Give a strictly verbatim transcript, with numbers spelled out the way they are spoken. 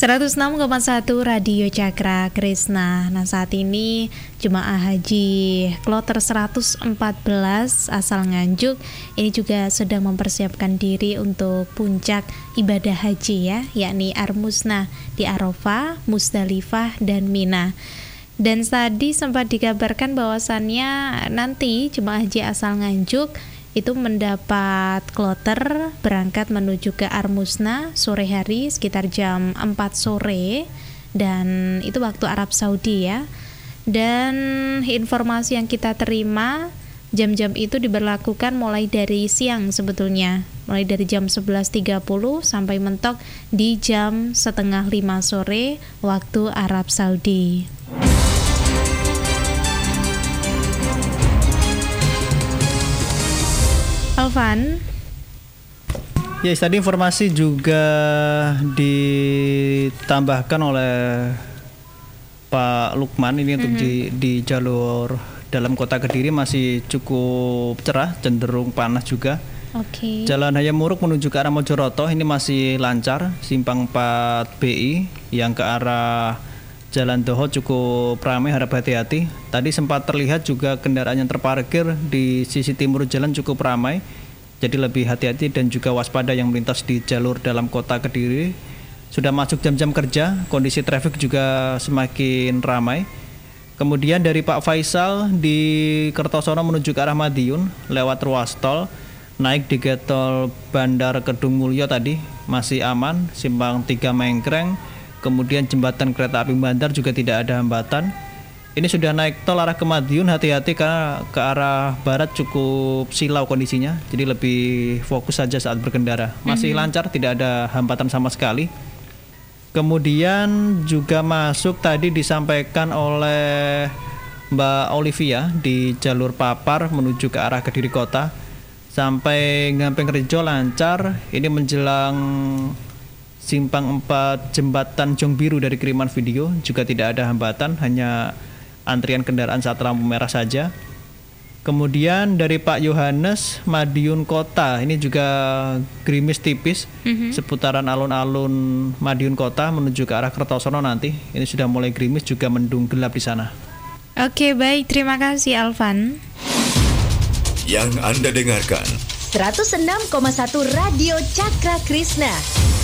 seratus enam koma satu Radio Cakra Krisna. Nah, saat ini jemaah haji kloter seratus empat belas asal Nganjuk ini juga sedang mempersiapkan diri untuk puncak ibadah haji ya, yakni Armusna di Arafah, Musdalifah dan Mina. Dan tadi sempat dikabarkan bahwasannya nanti jemaah haji asal Nganjuk itu mendapat kloter berangkat menuju ke Armusna sore hari sekitar jam empat sore, dan itu waktu Arab Saudi ya. Dan informasi yang kita terima, jam-jam itu diberlakukan mulai dari siang sebetulnya, mulai dari jam sebelas tiga puluh sampai mentok di jam setengah lima sore waktu Arab Saudi. Alvan. Ya, tadi informasi juga ditambahkan oleh Pak Lukman ini mm-hmm. untuk di, di jalur dalam kota Kediri masih cukup cerah, cenderung panas juga. Oke. Okay. Jalan Hayam Muruk menuju ke arah Mojoroto ini masih lancar, simpang empat B I yang ke arah Jalan Doho cukup ramai, harap hati-hati. Tadi sempat terlihat juga kendaraan yang terparkir di sisi timur jalan cukup ramai. Jadi lebih hati-hati dan juga waspada yang melintas di jalur dalam kota Kediri. Sudah masuk jam-jam kerja, kondisi trafik juga semakin ramai. Kemudian dari Pak Faisal di Kertosono menuju ke arah Madiun lewat ruas tol, naik di Getol Bandar Kedung Mulyo tadi masih aman, simpang tiga Mengkreng. Kemudian jembatan kereta api Bandar juga tidak ada hambatan. Ini sudah naik tol arah ke Madiun, hati-hati karena ke arah barat cukup silau kondisinya. Jadi lebih fokus saja saat berkendara. Masih mm-hmm. lancar, tidak ada hambatan sama sekali. Kemudian juga masuk tadi disampaikan oleh Mbak Olivia di jalur Papar menuju ke arah Kediri Kota. Sampai Gampeng Rejo lancar. Ini menjelang simpang empat jembatan Jong Biru dari kiriman video juga tidak ada hambatan, hanya antrian kendaraan saat lampu merah saja. Kemudian dari Pak Yohanes Madiun Kota ini juga gerimis tipis mm-hmm. seputaran alun-alun Madiun Kota menuju ke arah Kertosono nanti. Ini sudah mulai gerimis juga mendung gelap di sana. Oke, baik, terima kasih Alvan. Yang Anda dengarkan seratus enam koma satu Radio Cakra Krisna.